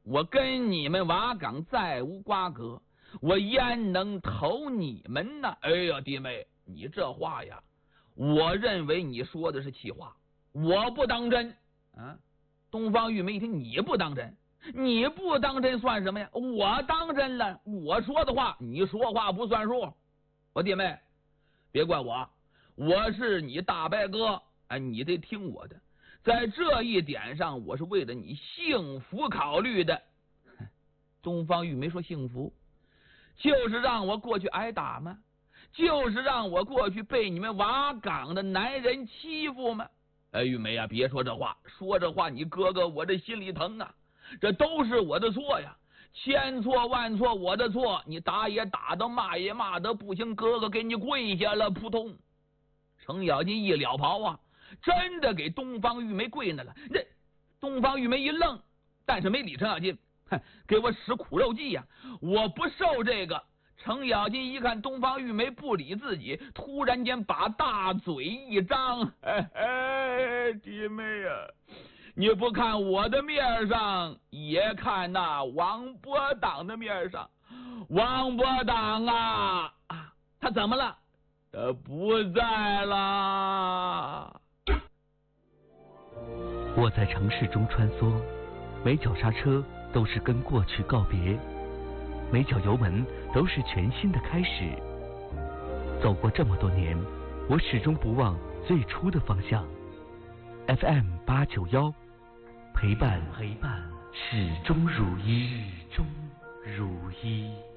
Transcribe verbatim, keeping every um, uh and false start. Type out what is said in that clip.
我跟你们瓦岗再无瓜葛，我焉能投你们呢？哎呀，弟妹，你这话呀，我认为你说的是气话，我不当真啊。东方玉梅一听你不当真，你不当真算什么呀？我当真了，我说的话你说话不算数。我弟妹，别怪我，我是你大伯哥，哎，你得听我的。在这一点上，我是为了你幸福考虑的。东方玉梅说：“幸福就是让我过去挨打吗？就是让我过去被你们瓦岗的男人欺负吗？”哎，玉梅啊，别说这话，说这话你哥哥我这心里疼啊！这都是我的错呀，千错万错我的错，你打也打的，骂也骂的，不行，哥哥给你跪下了，扑通！程咬金一了袍啊，真的给东方玉梅跪那了。这东方玉梅一愣，但是没理程咬金，哼，给我使苦肉计呀、啊！我不受这个。程咬金一看东方玉梅不理自己，突然间把大嘴一张，哎哎，弟妹呀、啊，你不看我的面上，也看那王伯党的面上。王伯党啊，他怎么了？他不在了。 我在城市中穿梭，每脚刹车都是跟过去告别，每脚油门都是全新的开始。走过这么多年，我始终不忘最初的方向。F M 八九幺，陪伴陪伴，始终如一，始终如一。